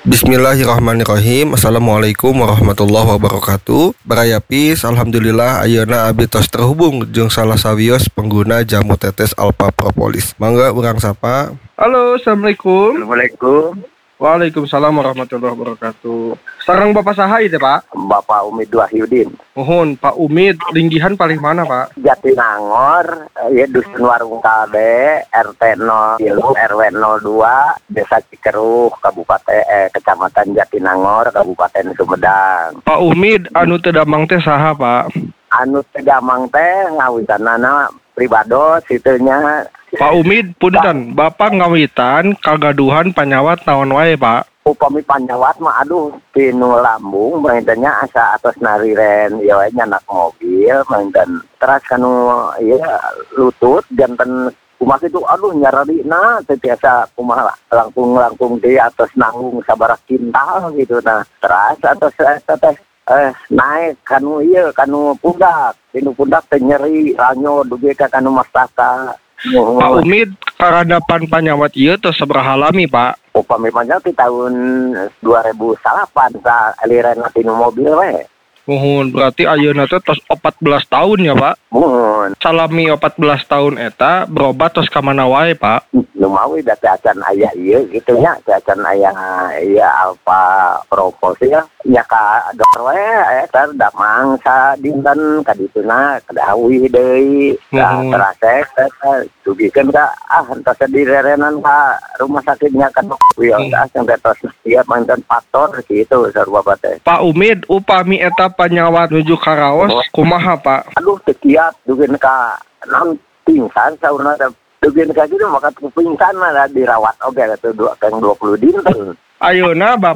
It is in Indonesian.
Bismillahirrahmanirrahim. Assalamualaikum warahmatullahi wabarakatuh. Barayapis, alhamdulillah ayeuna abdi tos terhubung jeung salah sawios pengguna jamu tetes Alpha Propolis. Mangga urang sapa. Halo, assalamualaikum. Assalamualaikum. Waalaikumsalam warahmatullahi wabarakatuh. Sareng Bapak saha ieu, Pak? Bapak Umid Wahyudin. Mohon Pak Umid, linggihan paling mana, Pak? Jatinangor, ya Dusun Warung Kalbe, RT 0 RW 02, Desa Cikeruh, Kecamatan Jatinangor, Kabupaten Sumedang. Pak Umid, anu teu damang teh saha, Pak? Anu teu damang teh ngawitanana pribados itunya. Pak Umid, punten, Bapak ngawitan kagaduhan panyawat naon wae, Pak? Upami panyawat mah aduh tinu lambung maintennya asa atos nariren ya we nyanak mobil mainten teras kanu ieu lutut janten kumaha itu aduh nyararina teh biasa kumaha langkung di atas nanggung sabaraha kintal gitu nah teras atos teh naik kanu ieu kanu pundak tinu pundak teh nyeri ranyo dugi ka kanu mastaka. Pak Umid, karadapan panyawat ieu tos sabaraha lami, Pak? Upami panyawat di tahun 2008 sa aliran tinu mobil we. Mohon, berarti ayeuna teh tos 14 tahun ya, Pak? Mohon. Salami 14 tahun eta berobat tos ka mana wae, Pak? Lumawi da teh acan aya ieu kitu nya, teh acan aya Alpha Propolis ya. Nya ka dokter we eta damang sa dinten ka dituna kadawi deui. Nah, terasek dugikeun ka entos direrenan ka rumah sakitnya ka dokter ya sampai tos siap manten faktor kitu sarua teh. Pak Umid, upami eta panyawat nuju karaos kumaha, Pak? Aduh teu kiat dugeun ka naon pingsan saurna teh dugeun ka kitu maka pingsan mah dirawat oge atuh 20 dinten. Ayeuna